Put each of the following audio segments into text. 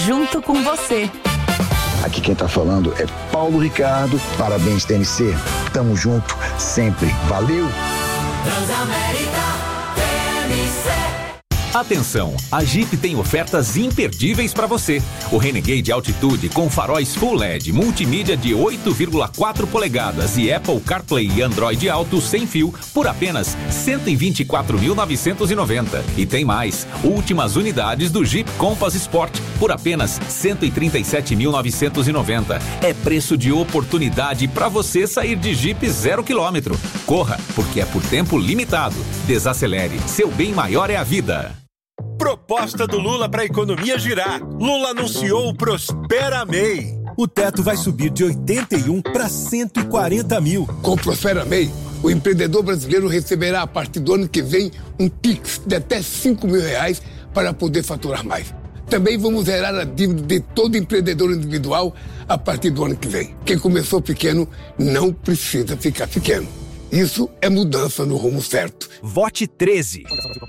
junto com você. Aqui quem tá falando é Paulo Ricardo. Parabéns, TNC. Tamo junto sempre. Valeu! Transamérica TNC. Atenção, a Jeep tem ofertas imperdíveis para você. O Renegade Altitude com faróis Full LED, multimídia de 8,4 polegadas e Apple CarPlay e Android Auto sem fio por apenas R$ 124.990. E tem mais, últimas unidades do Jeep Compass Sport por apenas R$ 137.990. É preço de oportunidade para você sair de Jeep 0 km. Corra, porque é por tempo limitado. Desacelere, seu bem maior é a vida. Proposta do Lula para a economia girar. Lula anunciou o Prospera MEI. O teto vai subir de 81 para 140 mil. Com o Prospera MEI, o empreendedor brasileiro receberá a partir do ano que vem um Pix de até R$5 mil para poder faturar mais. Também vamos zerar a dívida de todo empreendedor individual a partir do ano que vem. Quem começou pequeno não precisa ficar pequeno. Isso é mudança no rumo certo. Vote 13.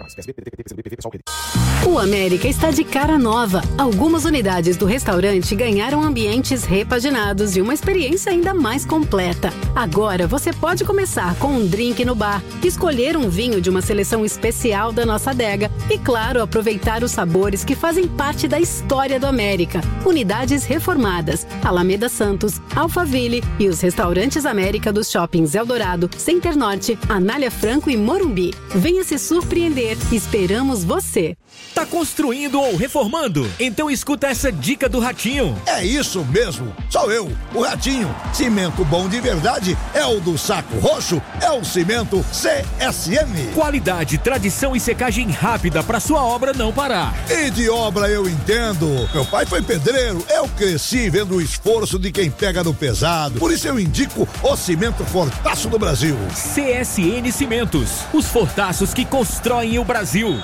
O América está de cara nova. Algumas unidades do restaurante ganharam ambientes repaginados e uma experiência ainda mais completa. Agora você pode começar com um drink no bar, escolher um vinho de uma seleção especial da nossa adega e, claro, aproveitar os sabores que fazem parte da história do América. Unidades reformadas, Alameda Santos, Alphaville e os restaurantes América dos shoppings Eldorado, Center Norte, Anália Franco e Morumbi. Venha se surpreender. Esperamos você. Tá construindo ou reformando? Então escuta essa dica do Ratinho. É isso mesmo, sou eu, o Ratinho. Cimento bom de verdade é o do Saco Roxo, é o cimento CSM. Qualidade, tradição e secagem rápida pra sua obra não parar. E de obra eu entendo. Meu pai foi pedreiro, eu cresci vendo o esforço de quem pega no pesado. Por isso eu indico o cimento Fortaço do Brasil. CSN Cimentos, os fortaços que constroem o Brasil.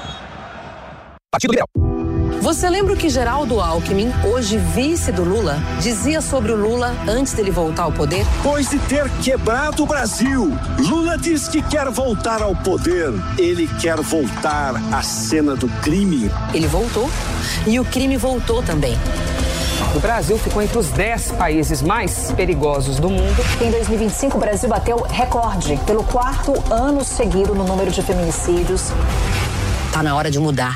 Partido Liberal. Você lembra o que Geraldo Alckmin, hoje vice do Lula, dizia sobre o Lula antes dele voltar ao poder? Depois de ter quebrado o Brasil, Lula diz que quer voltar ao poder. Ele quer voltar à cena do crime. Ele voltou e o crime voltou também. O Brasil ficou entre os 10 países mais perigosos do mundo. Em 2025, o Brasil bateu recorde pelo 4º ano seguido no número de feminicídios. Tá na hora de mudar.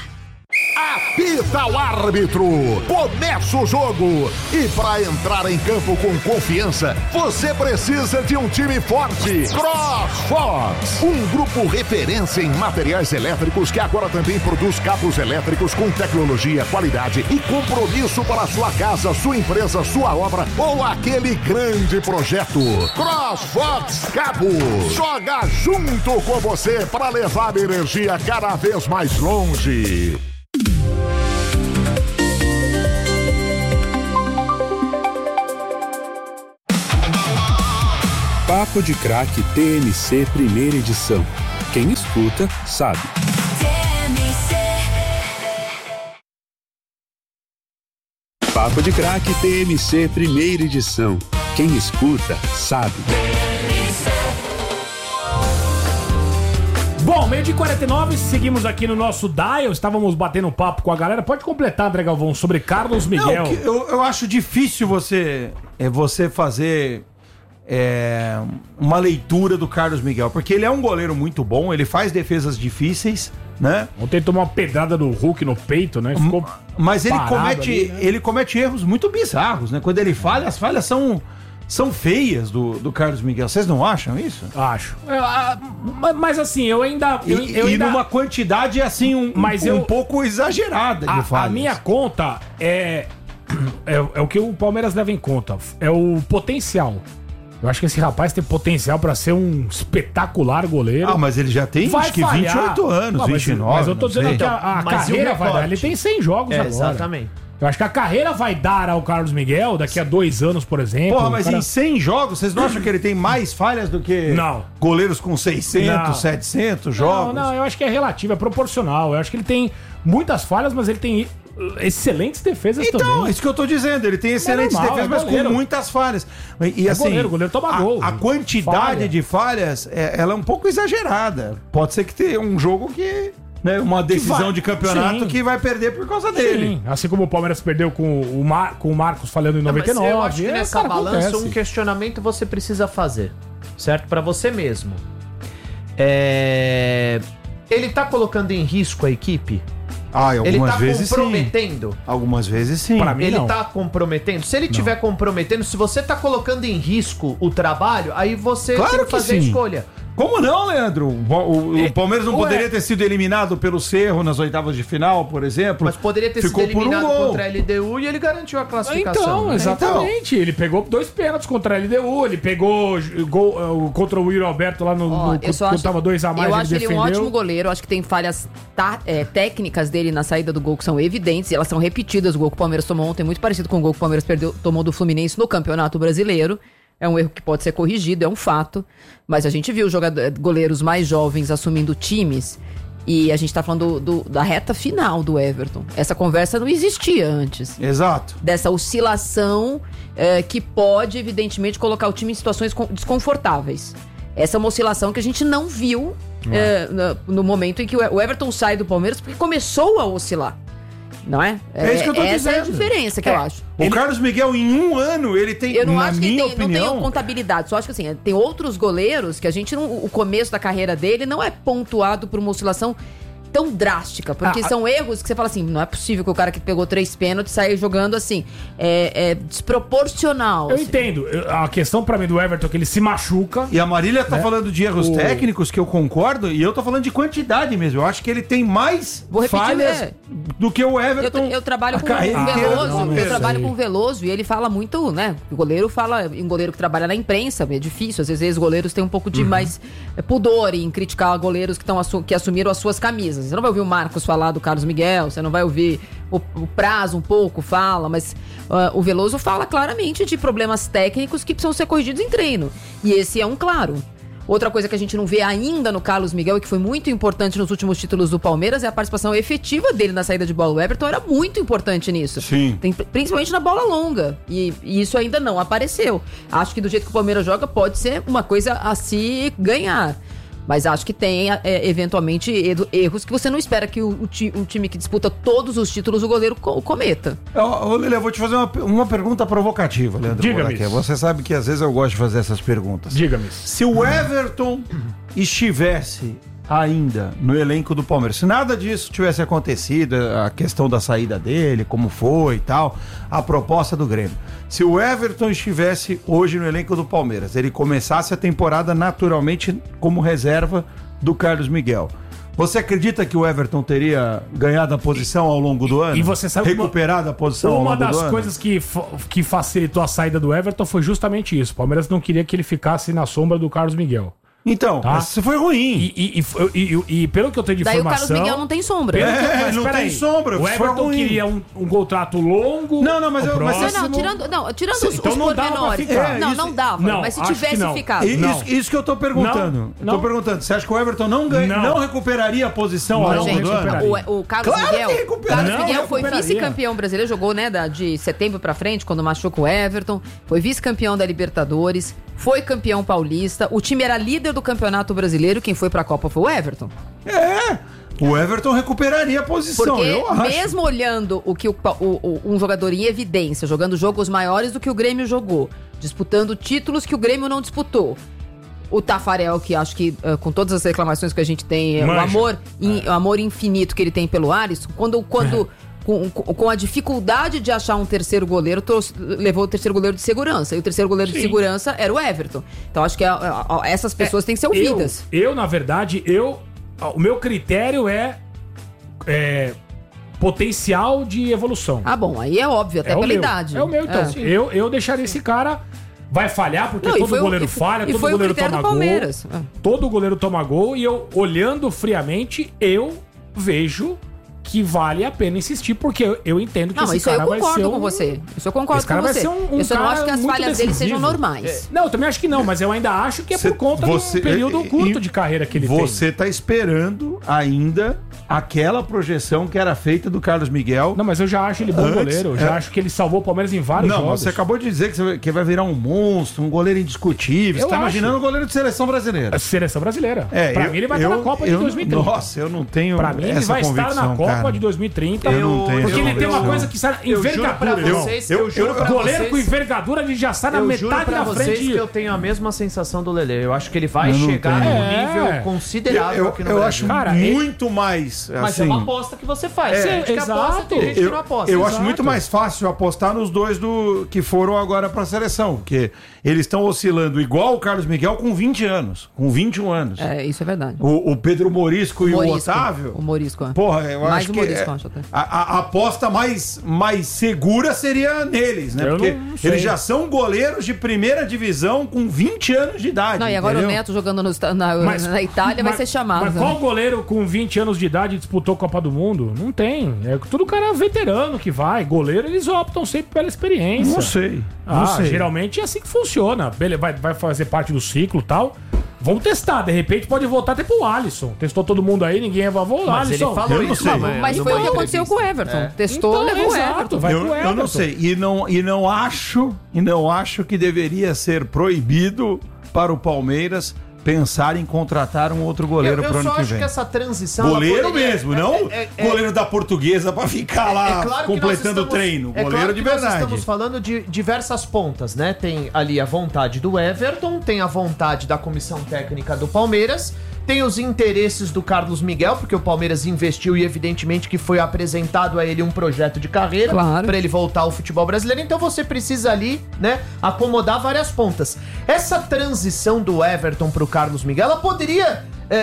Apita o árbitro, começa o jogo e para entrar em campo com confiança, você precisa de um time forte. CrossFox, um grupo referência em materiais elétricos que agora também produz cabos elétricos com tecnologia, qualidade e compromisso para sua casa, sua empresa, sua obra ou aquele grande projeto. CrossFox Cabos, joga junto com você para levar a energia cada vez mais longe. Papo de Craque TNC primeira edição. Quem escuta, sabe. Papo de Craque TNC primeira edição. Quem escuta, sabe. Bom, 12:49, seguimos aqui no nosso dial, estávamos batendo um papo com a galera. Pode completar, André Galvão, sobre Carlos Miguel. Não, eu acho difícil você fazer uma leitura do Carlos Miguel, porque ele é um goleiro muito bom, ele faz defesas difíceis, né? Ontem tomou uma pedrada do Hulk no peito, né? Ficou mas ele ali, comete erros muito bizarros, né? Quando ele falha, as falhas são feias do Carlos Miguel. Vocês não acham isso? Acho. Mas assim, eu ainda... E numa quantidade assim, um pouco exagerada de falhas. A minha conta é o que o Palmeiras leva em conta. É o potencial. Eu acho que esse rapaz tem potencial pra ser um espetacular goleiro. Ah, mas ele já tem, acho que 28 anos, não, 29. Mas eu tô dizendo que a carreira vai dar. Ele tem 100 jogos agora. Exatamente. Eu acho que a carreira vai dar ao Carlos Miguel daqui a 2 anos, por exemplo. Porra, mas em 100 jogos, vocês não acham que ele tem mais falhas do que goleiros com 600, 700 jogos? Não, eu acho que é relativo, é proporcional. Eu acho que ele tem muitas falhas, mas ele tem excelentes defesas também. Então, é isso que eu tô dizendo. Ele tem excelentes defesas, mas com muitas falhas. E assim, o goleiro toma gol. A quantidade de falhas, ela é um pouco exagerada. Pode ser que tenha um jogo que né, uma decisão de campeonato Sim. que vai perder por causa dele. Sim, assim como o Palmeiras perdeu com o Marcos falhando em 99. Eu acho que nessa balança acontece. um questionamento você precisa fazer, certo? Pra você mesmo. Ele tá colocando em risco a equipe? Ele tá comprometendo? Sim. Algumas vezes sim. Pra mim, ele não. tá comprometendo? Se ele estiver comprometendo, se você tá colocando em risco o trabalho, aí você tem que fazer a escolha. Como não, Leandro? O Palmeiras não poderia ter sido eliminado pelo Cerro nas oitavas de final, por exemplo? Mas poderia ter sido eliminado contra a LDU e ele garantiu a classificação. Então, exatamente. Ele pegou 2 pênaltis contra a LDU, ele pegou gol contra o Yuri Alberto lá quando tava 2 a mais. Eu acho ele um ótimo goleiro, acho que tem falhas técnicas dele na saída do gol que são evidentes, e elas são repetidas. O gol que o Palmeiras tomou ontem, muito parecido com o gol que o Palmeiras tomou do Fluminense no Campeonato Brasileiro. É um erro que pode ser corrigido, é um fato. Mas a gente viu goleiros mais jovens assumindo times. E a gente tá falando da reta final do Everton. Essa conversa não existia antes. Exato. Dessa oscilação que pode, evidentemente, colocar o time em situações desconfortáveis. Essa é uma oscilação que a gente não viu no momento em que o Everton sai do Palmeiras, porque começou a oscilar. Não é? É isso que eu tô essa dizendo. é a diferença que eu acho. O Carlos Miguel, em um ano, ele tem, eu não na acho que minha não opinião... tem contabilidade, só acho que assim, tem outros goleiros que a gente não, o começo da carreira dele não é pontuado por uma oscilação tão drástica, porque são erros que você fala assim, não é possível que o cara que pegou 3 pênaltis saia jogando assim, é desproporcional. Eu assim. entendo, a questão pra mim do Everton é que ele se machuca. E a Marília tá falando de erros técnicos, que eu concordo, e eu tô falando de quantidade mesmo. Eu acho que ele tem mais falhas do que o Everton. Eu trabalho com o Veloso, eu trabalho com o Veloso e ele fala muito, né? O goleiro fala, um goleiro que trabalha na imprensa, é difícil, às vezes os goleiros têm um pouco de mais pudor em criticar goleiros que assumiram as suas camisas. Você não vai ouvir o Marcos falar do Carlos Miguel, você não vai ouvir o Prazo um pouco fala, mas o Veloso fala claramente de problemas técnicos que precisam ser corrigidos em treino. E esse é um claro. Outra coisa que a gente não vê ainda no Carlos Miguel e que foi muito importante nos últimos títulos do Palmeiras é a participação efetiva dele na saída de bola. O Everton era muito importante nisso. Sim. Principalmente na bola longa. E isso ainda não apareceu. Acho que do jeito que o Palmeiras joga pode ser uma coisa a se ganhar. Mas acho que tem, eventualmente, erros que você não espera que o time que disputa todos os títulos, o goleiro cometa. Lele, eu vou te fazer uma pergunta provocativa, Leandro. Diga-me. Você sabe que às vezes eu gosto de fazer essas perguntas. Diga-me. Se o Everton estivesse ainda no elenco do Palmeiras, se nada disso tivesse acontecido, a questão da saída dele, como foi e tal, a proposta do Grêmio, se o Everton estivesse hoje no elenco do Palmeiras, ele começasse a temporada naturalmente como reserva do Carlos Miguel, você acredita que o Everton teria ganhado a posição ao longo do ano? E você sabe recuperado a posição ao longo do ano? Uma das coisas que facilitou a saída do Everton foi justamente isso. O Palmeiras não queria que ele ficasse na sombra do Carlos Miguel. Então, isso foi ruim. E pelo que eu tenho de informação... Daí o Carlos Miguel não tem sombra. Não tem sombra. O Everton queria um contrato longo. Tirando os então não dava pra pormenores. ficar. Não dava. Não, mas se acho tivesse que não. ficado. Isso que eu tô perguntando. Tô perguntando. Você acha que o Everton não recuperaria a posição ao longo do ano? O Carlos Miguel foi vice-campeão brasileiro, jogou de setembro pra frente, quando machuca o Everton. Foi vice-campeão da Libertadores. Foi campeão paulista. O time era líder do Campeonato Brasileiro. Quem foi pra Copa foi o Everton. O Everton recuperaria a posição, porque eu acho. Mesmo olhando o que um jogador em evidência, jogando jogos maiores do que o Grêmio jogou, disputando títulos que o Grêmio não disputou, o Tafarel, que acho que com todas as reclamações que a gente tem, o amor infinito que ele tem pelo Alisson, com a dificuldade de achar um terceiro goleiro, levou o terceiro goleiro de segurança. E o terceiro goleiro de segurança era o Everton. Então acho que essas pessoas têm que ser ouvidas. Na verdade, o meu critério é potencial de evolução. Bom, aí é óbvio, até pela idade. É o meu, então. Eu deixaria esse cara... Vai falhar, porque todo goleiro falha, todo goleiro toma gol. Todo goleiro toma gol, e eu, olhando friamente, eu vejo... que vale a pena insistir, porque eu entendo que esse cara vai ser Isso eu concordo com você. Isso eu concordo com você. Eu só não acho que as falhas dele sejam normais. Não, eu também acho que não, mas eu ainda acho que é por conta do período curto de carreira que ele tem. Você tá esperando ainda aquela projeção que era feita do Carlos Miguel. Não, mas eu já acho ele bom goleiro. Eu já acho que ele salvou o Palmeiras em vários jogos. Não, você acabou de dizer que vai virar um monstro, um goleiro indiscutível. Você tá imaginando um goleiro de seleção brasileira. Seleção brasileira. Pra mim ele vai estar na Copa de 2030. Nossa, eu não tenho. Pra mim ele vai estar na Copa de 2030. Eu não tenho. Porque ele tem uma coisa que sai envergadura. Eu juro pra vocês. Goleiro com envergadura, ele já sai na metade da frente. Que eu tenho a mesma sensação do Lelê. Eu acho que ele vai chegar num nível considerável aqui no Brasil. Eu acho muito mais. Mas é uma aposta que você faz. Tem gente que aposta, tem gente que não aposta. Eu acho muito mais fácil apostar nos dois que foram agora pra seleção. Porque eles estão oscilando igual o Carlos Miguel com 20 anos. Com 21 anos. Isso é verdade. O Pedro Morisco e o Otávio. O Morisco, Porra, eu acho que acho até. a aposta mais segura seria neles, né? Porque eles já são goleiros de primeira divisão com 20 anos de idade. Não, e agora o Neto jogando na Itália vai ser chamado. Mas qual goleiro com 20 anos de idade disputou a Copa do Mundo? Não tem. É tudo cara veterano que vai. Goleiro, eles optam sempre pela experiência. Não sei. Geralmente é assim que funciona. Vai fazer parte do ciclo e tal. Vamos testar, de repente pode voltar até pro Alisson. Testou todo mundo aí, ninguém vai voltar. Mas Alisson, ele falou isso. Mas foi o que aconteceu com o Everton. Testou, levou o Everton. Vai pro Everton. Eu não sei. E não acho que deveria ser proibido para o Palmeiras pensar em contratar um outro goleiro pro ano que vem. Eu só acho que essa transição... Goleiro mesmo, não goleiro da Portuguesa pra ficar lá completando o treino. Goleiro de verdade. Nós estamos falando de diversas pontas, né? Tem ali a vontade do Everton, tem a vontade da comissão técnica do Palmeiras, tem os interesses do Carlos Miguel, porque o Palmeiras investiu e evidentemente que foi apresentado a ele um projeto de carreira para ele voltar ao futebol brasileiro. Então você precisa ali, né, acomodar várias pontas. Essa transição do Everton pro Carlos Miguel, ela poderia...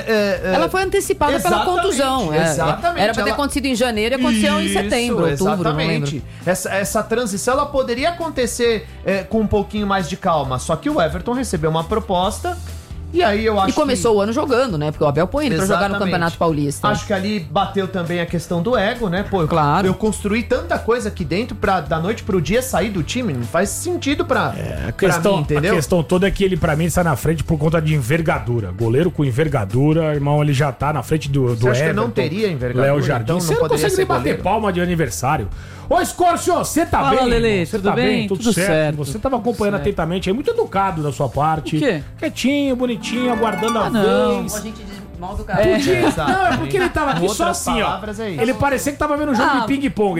ela foi antecipada pela contusão. Exatamente. Era pra ter acontecido em janeiro e aconteceu em setembro, outubro, não lembro. Essa transição, ela poderia acontecer com um pouquinho mais de calma. Só que o Everton recebeu uma proposta... E aí eu acho que começou o ano jogando, né? Porque o Abel põe ele pra jogar no Campeonato Paulista. Acho que ali bateu também a questão do ego, né? Pô, eu construí tanta coisa aqui dentro pra da noite pro dia sair do time. Não faz sentido pra mim, entendeu? A questão toda é que ele, pra mim, sai na frente por conta de envergadura. Goleiro com envergadura, irmão, ele já tá na frente do Você acha que não teria envergadura? Léo Jardim, então você não consegue nem bater palma de aniversário. Ô, Escórcio, você tá bem? Fala, Lelê, tudo bem? Tudo certo. Você tava acompanhando atentamente aí, muito educado da sua parte. O quê? Quietinho, bonitinho, aguardando a vez. A gente diz mal do cara. Não, é porque ele tava aqui só assim, ó. Ele parecia que tava vendo um jogo de ping-pong.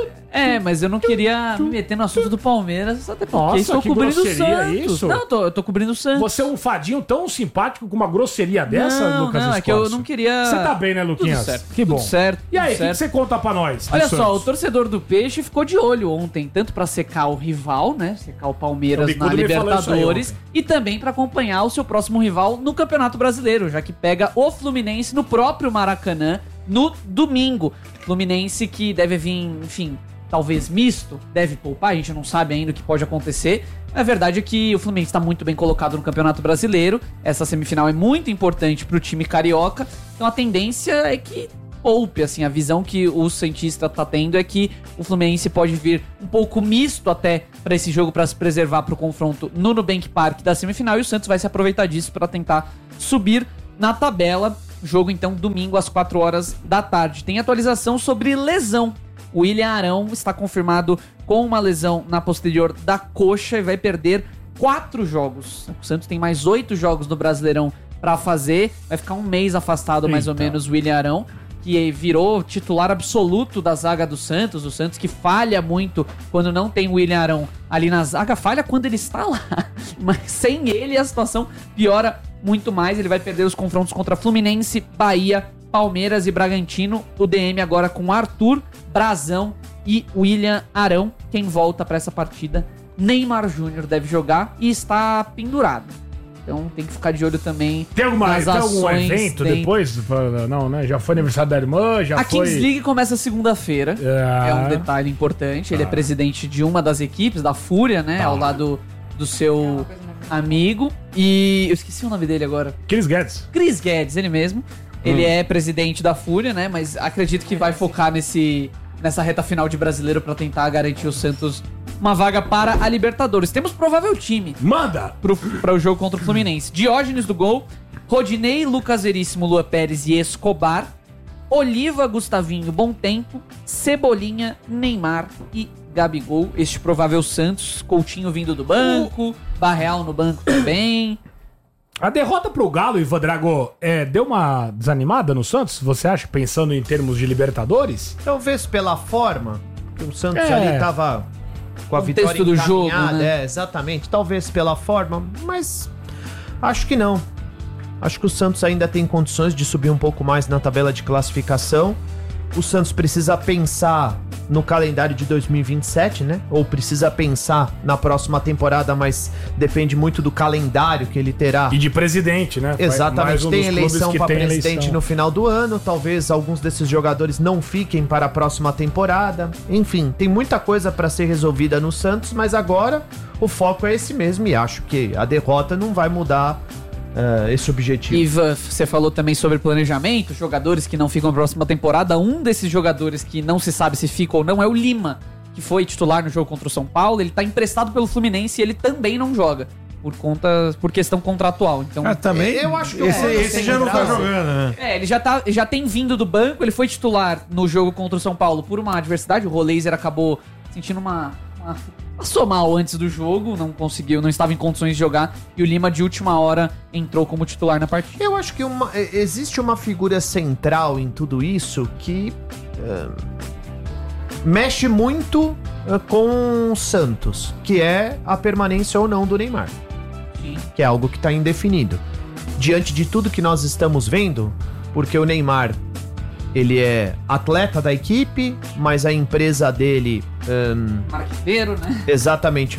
Mas eu não queria me meter no assunto do Palmeiras, até porque estou cobrindo o Santos. Isso? Não, eu tô cobrindo o Santos. Você é um fadinho tão simpático com uma grosseria dessa, Lucas Não, é que eu não queria... Você tá bem, né, Luquinhas? Tudo certo. Que bom. Tudo certo. E aí, o que você conta pra nós? Olha só, o torcedor do Peixe ficou de olho ontem, tanto pra secar o rival, né, secar o Palmeiras na Libertadores, e também pra acompanhar o seu próximo rival no Campeonato Brasileiro, já que pega o Fluminense no próprio Maracanã no domingo. Fluminense que deve vir, enfim... talvez misto, deve poupar, a gente não sabe ainda o que pode acontecer. A verdade é que o Fluminense está muito bem colocado no Campeonato Brasileiro, essa semifinal é muito importante para o time carioca, então a tendência é que poupe, assim, a visão que o Santista tá tendo é que o Fluminense pode vir um pouco misto até para esse jogo, para se preservar para o confronto no Nubank Park da semifinal, e o Santos vai se aproveitar disso para tentar subir na tabela. Jogo então domingo às 4 horas da tarde. Tem atualização sobre lesão. O William Arão está confirmado com uma lesão na posterior da coxa e vai perder 4 jogos. O Santos tem mais 8 jogos no Brasileirão para fazer. Vai ficar um mês afastado, mais ou menos, o William Arão, que virou titular absoluto da zaga do Santos. O Santos que falha muito quando não tem o William Arão ali na zaga. Falha quando ele está lá. Mas sem ele a situação piora muito mais. Ele vai perder os confrontos contra Fluminense, Bahia, Palmeiras e Bragantino. O DM agora com Arthur, Brazão e William Arão. Quem volta para essa partida, Neymar Júnior deve jogar e está pendurado. Então tem que ficar de olho também. Tem algum evento depois? Não, né? Já foi aniversário da irmã, já foi... A Kings League começa segunda-feira. É um detalhe importante. Ele é presidente de uma das equipes, da Fúria, né? Ao lado do seu amigo. E eu esqueci o nome dele agora. Chris Guedes. Chris Guedes, ele mesmo. Ele é presidente da Fúria, né? Mas acredito que vai focar nessa reta final de Brasileiro pra tentar garantir o Santos uma vaga para a Libertadores. Temos provável time. Manda! Para o jogo contra o Fluminense. Diógenes do gol, Rodinei, Lucas Veríssimo, Lua Pérez e Escobar. Oliva, Gustavinho, Bom Tempo, Cebolinha, Neymar e Gabigol. Este provável Santos, Coutinho vindo do banco, Barreal no banco também. A derrota pro Galo, Ivan Drago, deu uma desanimada no Santos? Você acha, pensando em termos de Libertadores? Talvez pela forma, que o Santos ali tava com a vitória do jogo, né? Exatamente. Talvez pela forma, mas acho que não. Acho que o Santos ainda tem condições de subir um pouco mais na tabela de classificação. O Santos precisa pensar no calendário de 2027, né? Ou precisa pensar na próxima temporada, mas depende muito do calendário que ele terá. E de presidente, né? Exatamente. Tem eleição para presidente no final do ano. Talvez alguns desses jogadores não fiquem para a próxima temporada. Enfim, tem muita coisa para ser resolvida no Santos, mas agora o foco é esse mesmo e acho que a derrota não vai mudar esse objetivo. Ivan, você falou também sobre planejamento, jogadores que não ficam na próxima temporada. Um desses jogadores que não se sabe se fica ou não é o Lima, que foi titular no jogo contra o São Paulo. Ele tá emprestado pelo Fluminense e ele também não joga por questão contratual. Então, também. Eu acho que esse já não tá jogando, né? Ele já tem vindo do banco. Ele foi titular no jogo contra o São Paulo por uma adversidade. O Roleiser acabou sentindo passou mal antes do jogo, não estava em condições de jogar, e o Lima de última hora entrou como titular na partida. Eu acho que existe uma figura central em tudo isso que mexe muito com o Santos, que é a permanência ou não do Neymar. Sim. Que é algo que está indefinido. Diante de tudo que nós estamos vendo, porque o Neymar, ele é atleta da equipe, mas a empresa dele... marqueteiro, né? Exatamente.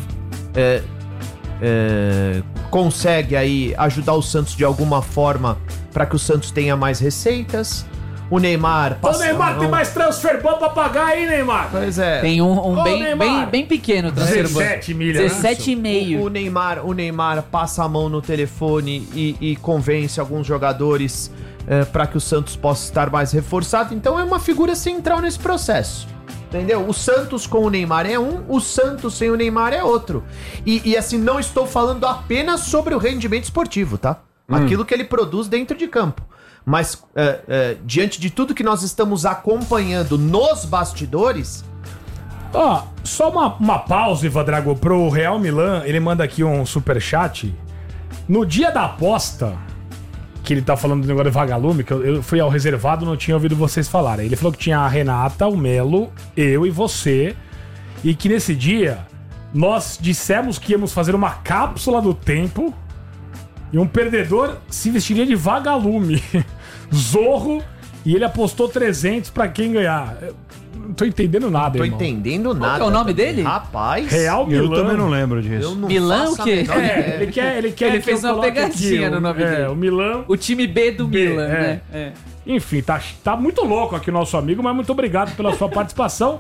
Consegue aí ajudar o Santos de alguma forma para que o Santos tenha mais receitas. O Neymar... O Neymar tem mais transfer ban pra pagar, hein, Neymar? Pois é. Tem bem pequeno transfer ban. 17 milhões. 17,5. O Neymar passa a mão no telefone e convence alguns jogadores para que o Santos possa estar mais reforçado. Então é uma figura central nesse processo. Entendeu? O Santos com o Neymar é um, o Santos sem o Neymar é outro. E assim, não estou falando apenas sobre o rendimento esportivo, tá? Aquilo que ele produz dentro de campo. Mas diante de tudo que nós estamos acompanhando nos bastidores... Só uma pausa, Ivan Drago, pro Real Milan. Ele manda aqui um superchat. No dia da aposta, que ele tá falando do negócio de vagalume, que eu fui ao reservado, não tinha ouvido vocês falarem. Ele falou que tinha a Renata, o Melo, eu e você, e que nesse dia nós dissemos que íamos fazer uma cápsula do tempo e um perdedor se vestiria de vagalume, Zorro, e ele apostou 300 pra quem ganhar. Não tô entendendo nada, irmão. Não tô entendendo nada. Qual é o nome dele? Rapaz. Real Milan. Eu também não lembro disso. Milan o quê? Ele fez uma pegadinha no nome dele. O Milan. O time B do Milan, né? Enfim, tá muito louco aqui o nosso amigo, mas muito obrigado pela sua participação.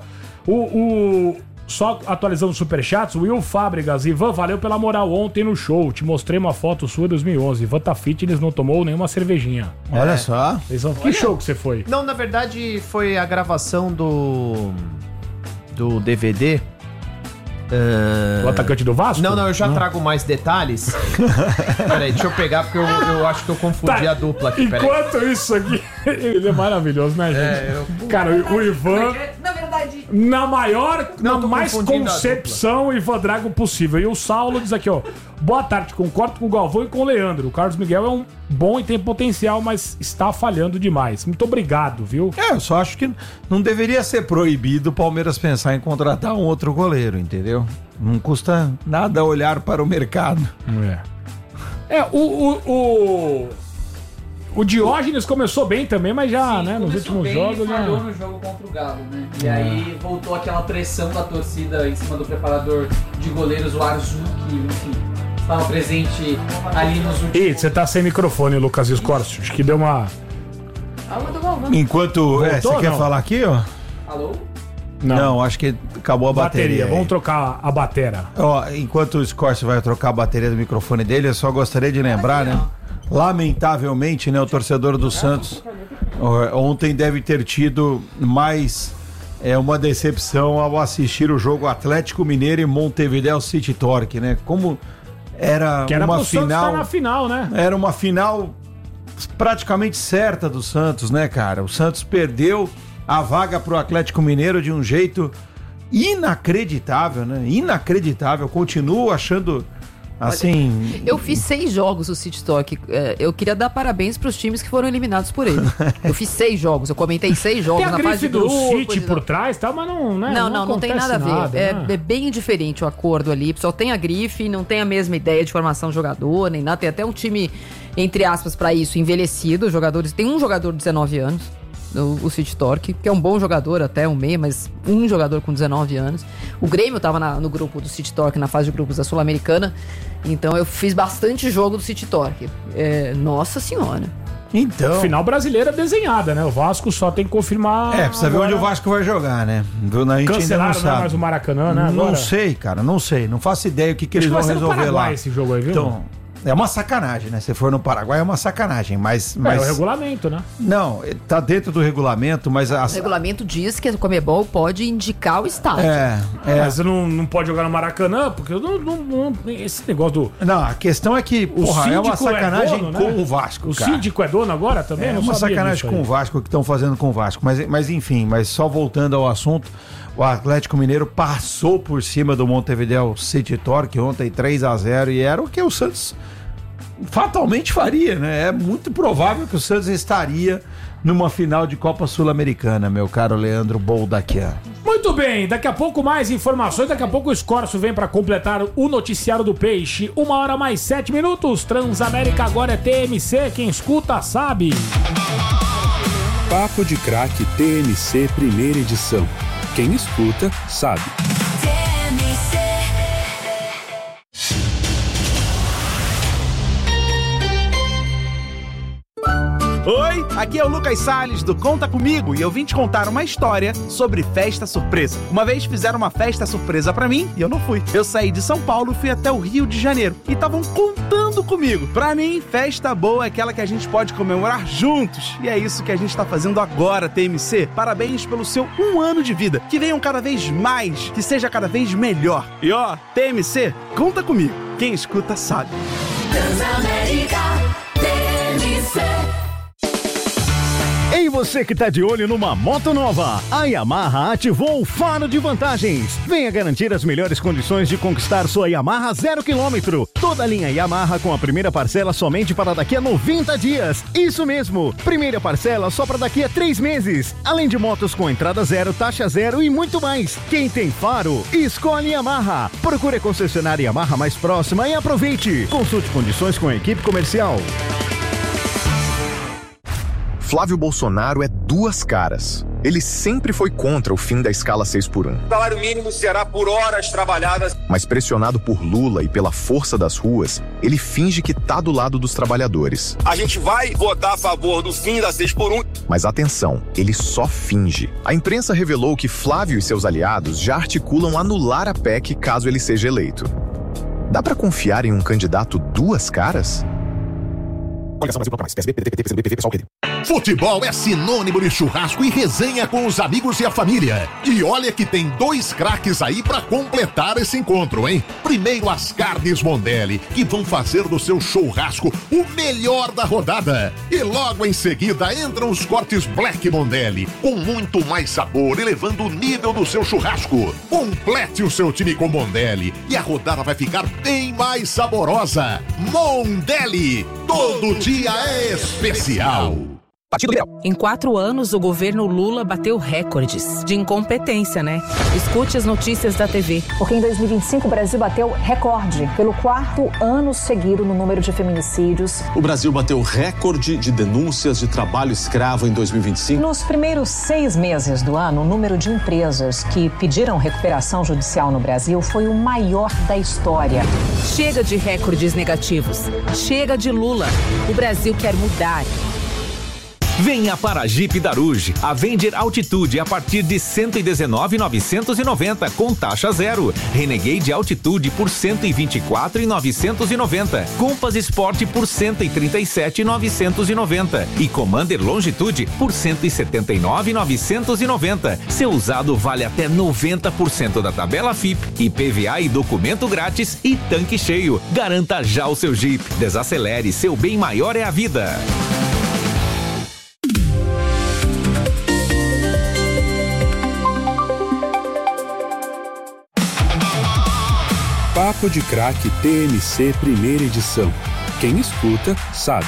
Só atualizando os superchats, o Will Fábregas. Ivan, valeu pela moral ontem no show. Te mostrei uma foto sua 2011. Ivan tá fitness, não tomou nenhuma cervejinha. Olha só. Que show que você foi? Não, na verdade foi a gravação do DVD. O atacante do Vasco? Não, eu já trago mais detalhes. Peraí, deixa eu pegar porque eu acho que eu confundi a dupla aqui. Enquanto isso aqui, ele é maravilhoso, né, gente? Cara, o Ivan... Na verdade... Na mais concepção Ivan Drago possível. E o Saulo diz aqui, ó. Boa tarde, concordo com o Galvão e com o Leandro. O Carlos Miguel é um bom e tem potencial, mas está falhando demais. Muito obrigado, viu? Eu só acho que não deveria ser proibido o Palmeiras pensar em contratar um outro goleiro, entendeu? Não custa nada olhar para o mercado. O Diógenes começou bem também, mas já, né, nos últimos jogos... Falhou no jogo contra o Galo, né? E aí voltou aquela pressão da torcida em cima do preparador de goleiros, o Arzu, que, enfim, estava presente ali nos últimos... Ih, você tá sem microfone, Lucas Escorcio. Acho que deu uma... Enquanto... Você quer falar aqui, ó? Alô? Não, acho que acabou a bateria. Vamos trocar a batera. Ó, enquanto o Scorcio vai trocar a bateria do microfone dele, eu só gostaria de lembrar, né? Lamentavelmente, né, o torcedor do Santos ontem deve ter tido mais uma decepção ao assistir o jogo Atlético Mineiro e Montevideo City Torque, né? Como era uma final, tá na final, né? Era uma final praticamente certa do Santos, né, cara? O Santos perdeu a vaga pro Atlético Mineiro de um jeito inacreditável, né? Inacreditável. Continuo achando... Assim... Eu fiz 6 jogos do City Talk. Eu queria dar parabéns pros times que foram eliminados por ele. Eu fiz 6 jogos, eu comentei 6 jogos na fase de do City por trás, tá? Mas não, né? Não tem nada a ver. Né? É bem diferente o acordo ali. Só tem a grife, não tem a mesma ideia de formação de jogador, nem nada. Tem até um time, entre aspas, pra isso, envelhecido. Jogadores. Tem um jogador de 19 anos. O City Torque, que é um bom jogador até, um meia, mas um jogador com 19 anos. O Grêmio tava no grupo do City Torque, na fase de grupos da Sul-Americana, então eu fiz bastante jogo do City Torque. Nossa Senhora. Então... Final brasileira desenhada, né? O Vasco só tem que confirmar... precisa ver onde o Vasco vai jogar, né? A gente cancelaram, ainda não sabe. Mais o Maracanã, né? Não sei, cara, não sei. Não faço ideia o que eles vão resolver lá. Esse jogo aí, viu? Então... É uma sacanagem, né? Se for no Paraguai é uma sacanagem, mas... É o regulamento, né? Não, tá dentro do regulamento, mas... O regulamento diz que a Conmebol pode indicar o estádio. Mas não pode jogar no Maracanã, porque esse negócio do... Não, a questão é que, é uma sacanagem dono, com né? o Vasco, O cara. síndico é dono agora também? É uma sacanagem com o Vasco que estão fazendo com o Vasco. Mas enfim, só voltando ao assunto... O Atlético Mineiro passou por cima do Montevideo City Torque ontem 3-0 e era o que o Santos fatalmente faria, né? É muito provável que o Santos estaria numa final de Copa Sul-Americana, meu caro Leandro Boldaquian. Muito bem, daqui a pouco mais informações, daqui a pouco o Escorço vem para completar o noticiário do Peixe. 1h mais 7 minutos, Transamérica agora é TMC, quem escuta sabe. Papo de Craque TMC primeira edição. Quem escuta, sabe. Oi, aqui é o Lucas Salles do Conta Comigo e eu vim te contar uma história sobre festa surpresa. Uma vez fizeram uma festa surpresa pra mim e eu não fui. Eu saí de São Paulo e fui até o Rio de Janeiro e estavam contando comigo. Pra mim, festa boa é aquela que a gente pode comemorar juntos. E é isso que a gente tá fazendo agora, TMC. Parabéns pelo seu 1 ano de vida. Que venham cada vez mais, que seja cada vez melhor. E ó, TMC, conta comigo. Quem escuta sabe. Transamérica, TMC. Ei, você que tá de olho numa moto nova, a Yamaha ativou o faro de vantagens. Venha garantir as melhores condições de conquistar sua Yamaha 0 km. Toda a linha Yamaha com a primeira parcela somente para daqui a 90 dias. Isso mesmo, primeira parcela só para daqui a 3 meses. Além de motos com entrada zero, taxa zero e muito mais. Quem tem faro, escolhe Yamaha. Procure a concessionária Yamaha mais próxima e aproveite. Consulte condições com a equipe comercial. Flávio Bolsonaro é 2 caras. Ele sempre foi contra o fim da escala 6x1. O salário mínimo será por horas trabalhadas. Mas pressionado por Lula e pela força das ruas, ele finge que tá do lado dos trabalhadores. A gente vai votar a favor do fim da 6x1. Mas atenção, ele só finge. A imprensa revelou que Flávio e seus aliados já articulam anular a PEC caso ele seja eleito. Dá pra confiar em um candidato 2 caras? Futebol é sinônimo de churrasco e resenha com os amigos e a família. E olha que tem 2 craques aí pra completar esse encontro, hein? Primeiro as carnes Mondelli, que vão fazer do seu churrasco o melhor da rodada. E logo em seguida entram os cortes Black Mondelli, com muito mais sabor, elevando o nível do seu churrasco. Complete o seu time com Mondelli e a rodada vai ficar bem mais saborosa. Mondelli, todo dia é especial. Em 4 anos, o governo Lula bateu recordes de incompetência, né? Escute as notícias da TV. Porque em 2025 o Brasil bateu recorde pelo 4º ano seguido no número de feminicídios. O Brasil bateu recorde de denúncias de trabalho escravo em 2025. Nos primeiros 6 meses do ano, o número de empresas que pediram recuperação judicial no Brasil foi o maior da história. Chega de recordes negativos. Chega de Lula. O Brasil quer mudar. Venha para a Jeep Daruge, Avenger Altitude a partir de R$ 119.990 com taxa zero. Renegade Altitude por R$ 124.990. Compass Sport por R$ 137.990 e Commander Longitude por R$ 179.990. Seu usado vale até 90% da tabela FIP, IPVA e documento grátis e tanque cheio. Garanta já o seu Jeep. Desacelere, seu bem maior é a vida. Papo de Craque TMC primeira edição. Quem escuta, sabe.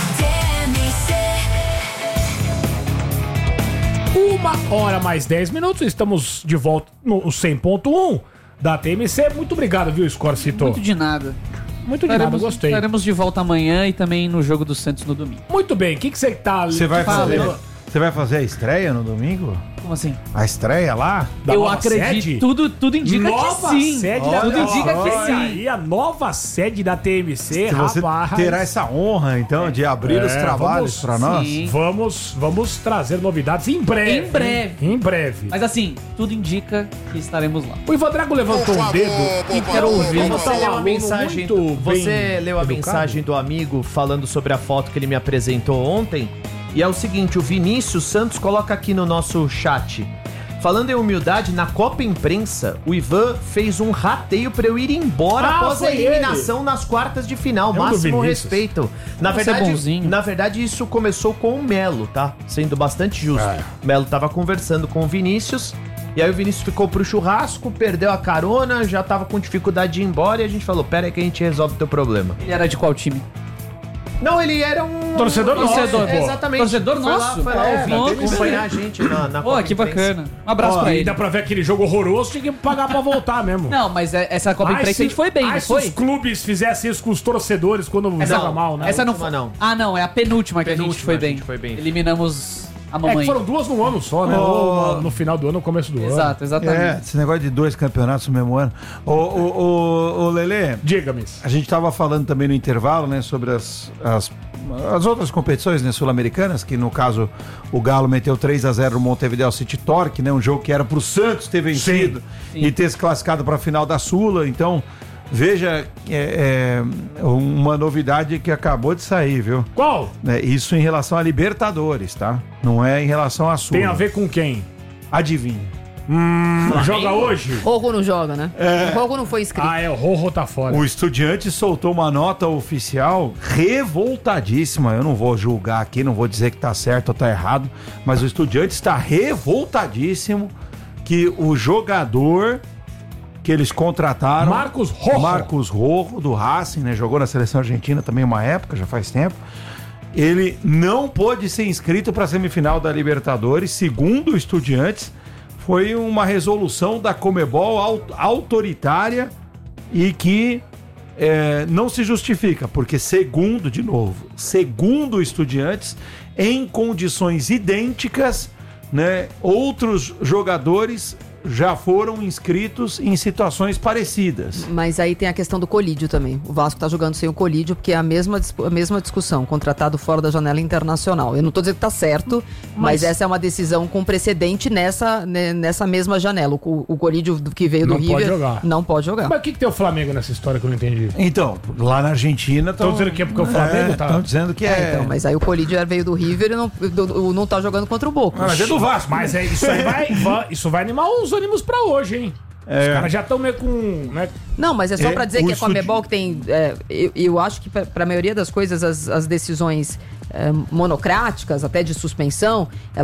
Uma hora mais 10 minutos, estamos de volta no 100.1 da TMC. Muito obrigado, viu, Scorsito? Muito de nada. Muito de nada, gostei. Estaremos de volta amanhã e também no jogo do Santos no domingo. Muito bem, o que você tá... Você vai fazer a estreia no domingo? Como assim? A estreia lá? Eu acredito. Tudo indica nova que sim. Sede Tudo indica que sim. Aí a nova sede da TMC, Você rapaz. terá essa honra, então, de abrir os trabalhos para nós? Vamos trazer novidades em breve. Em breve. Mas assim, tudo indica que estaremos lá. O Ivan Drago levantou um dedo e quero ouvir. Você leu a mensagem do amigo falando sobre a foto que ele me apresentou ontem? E é o seguinte, o Vinícius Santos coloca aqui no nosso chat. Falando em humildade, na Copa Imprensa, o Ivan fez um rateio pra eu ir embora após a eliminação nas quartas de final. Máximo respeito. Na verdade, isso começou com o Melo, tá? Sendo bastante justo. O Melo tava conversando com o Vinícius, e aí o Vinícius ficou pro churrasco, perdeu a carona, já tava com dificuldade de ir embora, e a gente falou, pera aí que a gente resolve o teu problema. Ele era de qual time? Não, ele era um... Torcedor nosso. Exatamente. Torcedor nosso? Foi lá ouvir, acompanhar a gente na Pô, que bacana. Um abraço pra ele. Dá pra ver aquele jogo horroroso, tinha que pagar pra voltar mesmo. Não, mas essa Copa Imprensa a gente foi bem, não foi? Se os clubes fizessem isso com os torcedores quando joga mal, né? Essa não foi. Ah, não, é a penúltima que a gente foi bem. Eliminamos a mamãe. É que foram duas no ano só, né? No final do ano, no começo do ano. Exatamente. Esse negócio de 2 campeonatos no mesmo ano. Ô Lelê, diga-me. A gente tava falando também no intervalo, né, sobre as outras competições, né, sul-americanas, que no caso o Galo meteu 3-0 no Montevideo City Torque, né, um jogo que era pro Santos ter vencido e ter se classificado pra final da Sula. Então, veja, uma novidade que acabou de sair, viu? Qual? Isso em relação a Libertadores, tá? Não é em relação a Sula. Tem a ver com quem? Adivinha. Joga hoje? Rojo não joga, né? O Rojo não foi inscrito. O Rojo tá fora. O Estudiantes soltou uma nota oficial revoltadíssima. Eu não vou julgar aqui, não vou dizer que tá certo ou tá errado, mas o Estudiantes está revoltadíssimo que o jogador que eles contrataram... Marcos Rojo, do Racing, né? Jogou na seleção argentina também uma época, já faz tempo. Ele não pôde ser inscrito para a semifinal da Libertadores, segundo o Estudiantes. Foi uma resolução da Conmebol autoritária e que não se justifica, porque segundo o Estudiantes, em condições idênticas, né, outros jogadores já foram inscritos em situações parecidas. Mas aí tem a questão do colídio também. O Vasco tá jogando sem o colídio, porque é a mesma discussão, contratado fora da janela internacional. Eu não tô dizendo que tá certo, mas essa é uma decisão com precedente nessa mesma janela. O colídio que veio do River não pode jogar. Mas o que tem o Flamengo nessa história que eu não entendi? Então, lá na Argentina... Estão dizendo que é porque o Flamengo tá... Estão dizendo que Então, mas aí o colídio veio do River e não tá jogando contra o Boca. Mas é do Vasco. Mas isso vai animar os ânimos pra hoje, hein? Os caras já estão meio com... Né? Não, mas é só pra dizer que a Conmebol que tem... eu acho que pra maioria das coisas, as decisões monocráticas, até de suspensão,